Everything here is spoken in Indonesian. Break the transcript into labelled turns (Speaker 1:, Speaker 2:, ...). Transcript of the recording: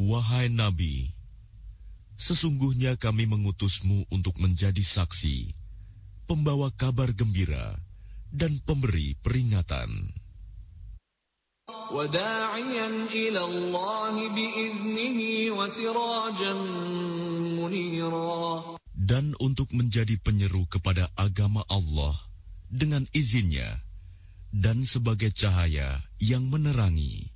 Speaker 1: Wahai Nabi, sesungguhnya kami mengutusmu untuk menjadi saksi, pembawa kabar gembira, dan pemberi peringatan.
Speaker 2: وَدَاعِيًا إِلَى اللَّهِ بِإِذْنِهِ وَسِرَاجًا مُنِيرًا.
Speaker 1: Dan untuk menjadi penyeru kepada agama Allah dengan izinnya, dan sebagai cahaya yang menerangi.